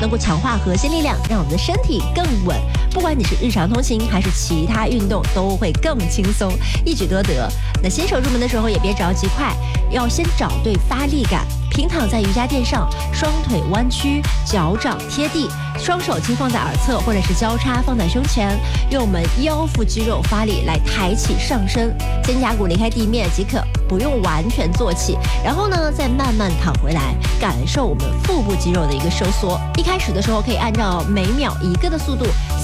能够强化核心力量，让我们的身体更稳。不管你是日常通勤还是其他运动，都会更轻松，一举多得。那新手入门的时候也别着急快，要先找对发力感。平躺在瑜伽垫上，双腿弯曲，脚掌贴地，双手轻放在耳侧或者是交叉放在胸前，用我们腰腹肌肉发力来抬起上身，肩胛骨离开地面即可，不用完全坐起。然后呢，再慢慢躺回来，感受我们腹部肌肉的一个收缩。一开始的时候可以按照每秒1个的速度